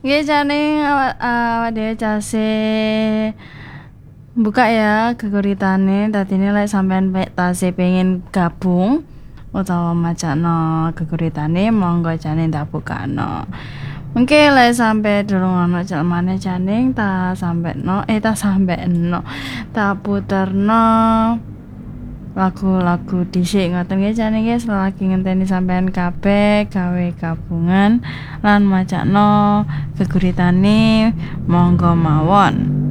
Nggih jane awak dhewe case buka ya geguritane dadine lek sampean tasih pengen gabung utawa majakno geguritane monggo jane tak bukano. Mungkin lek sampe durung ana jelmane jane tak sampeno tak puterno lagu-lagu dhisik ngoten nggih jane nggih selagi ngenteni sampean kabeh gawe gabungan lan majakno geguritane monggo mawon.